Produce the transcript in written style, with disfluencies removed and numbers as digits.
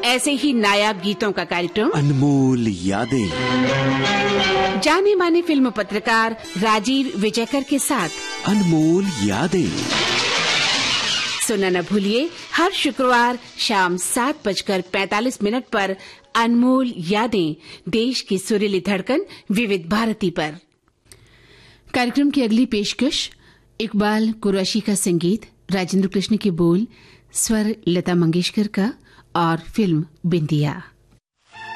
ऐसे ही नायाब गीतों का कार्यक्रम अनमोल यादें, जाने माने फिल्म पत्रकार राजीव विजयकर के साथ अनमोल यादें। सुनना न भूलिए हर शुक्रवार शाम 7:45 पर अनमोल यादें, देश की सुरीली धड़कन विविध भारती पर। कार्यक्रम की अगली पेशकश इकबाल कुरैशी का संगीत, राजेंद्र कृष्ण के बोल, स्वर लता मंगेशकर का और फिल्म बिंदिया।